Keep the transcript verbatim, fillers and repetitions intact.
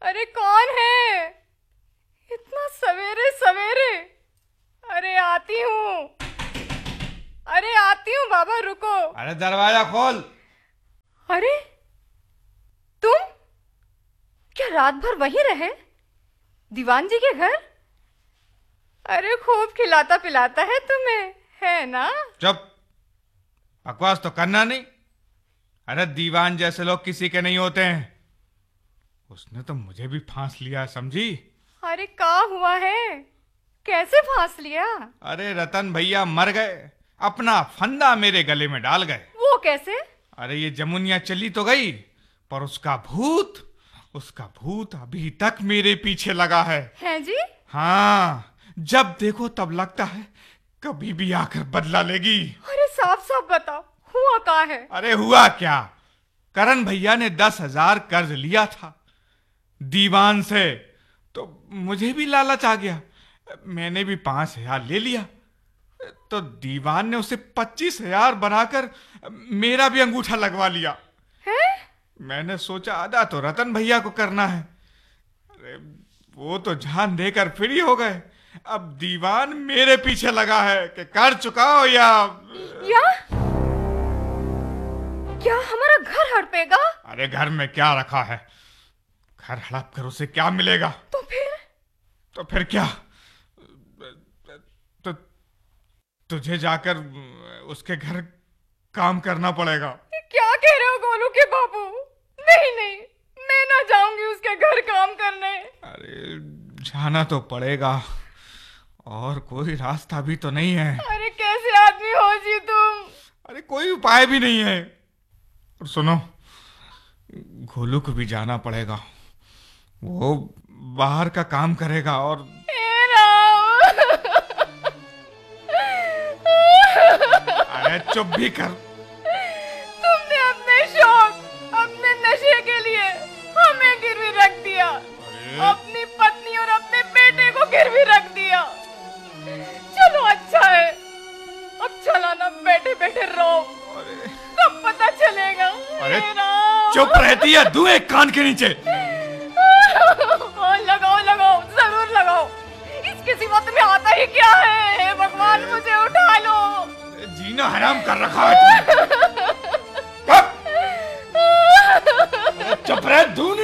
अरे कौन है इतना सवेरे सवेरे? अरे आती हूँ, अरे आती हूँ बाबा, रुको। अरे दरवाजा खोल। अरे तुम क्या रात भर वहीं रहे दीवान जी के घर? अरे खूब खिलाता पिलाता है तुम्हें, है ना? चुप, बकवास तो करना नहीं। अरे दीवान जैसे लोग किसी के नहीं होते हैं। उसने तो मुझे भी फांस लिया, समझी? अरे क्या हुआ है, कैसे फांस लिया? अरे रतन भैया मर गए, अपना फंदा मेरे गले में डाल गए। वो कैसे? अरे ये जमुनिया चली तो गई, पर उसका भूत उसका भूत अभी तक मेरे पीछे लगा है। है जी? हाँ, जब देखो तब लगता है कभी भी आकर बदला लेगी। अरे साफ साफ बताओ, हुआ क्या है? अरे हुआ क्या, करण भैया ने दस हजार कर्ज लिया था दीवान से, तो मुझे भी लालच आ गया, मैंने भी पांच हजार ले लिया। तो दीवान ने उसे पच्चीस हजार बनाकर मेरा भी अंगूठा लगवा लिया है? मैंने सोचा आधा तो रतन भैया को करना है। अरे वो तो जान देकर फ्री हो गए, अब दीवान मेरे पीछे लगा है कि कर चुकाओ या या क्या हमारा घर हड़पेगा? अरे घर में क्या रखा है, घर हड़प कर उसे क्या मिलेगा? तो फिर तो फिर क्या, तो तुझे जाकर उसके घर काम करना पड़ेगा। क्या कह रहे हो गोलू के बाबू? नहीं नहीं, मैं ना जाऊंगी उसके घर काम करने। अरे जाना तो पड़ेगा, और कोई रास्ता भी तो नहीं है। अरे कैसे आदमी हो जी तुम? अरे कोई उपाय भी नहीं है। और सुनो, गोलू को भी जाना पड़ेगा, वो बाहर का काम करेगा। और अरे चुप भी कर। तुमने अपने शौक, अपने नशे के लिए हमें गिरवी रख दिया, अपनी पत्नी और अपने बेटे को गिरवी रख दिया। चलो अच्छा है, अब चलाना बैठे बैठे रो, कब पता चलेगा? अरे चुप रहती है, दूं एक कान के नीचे। लगाओ लगाओ, जरूर लगाओ, इसके सिवा तुम्हें आता ही क्या है? हे भगवान मुझे उठा लो। जीना हराम कर रखा है तुमने। चुप रह, दूं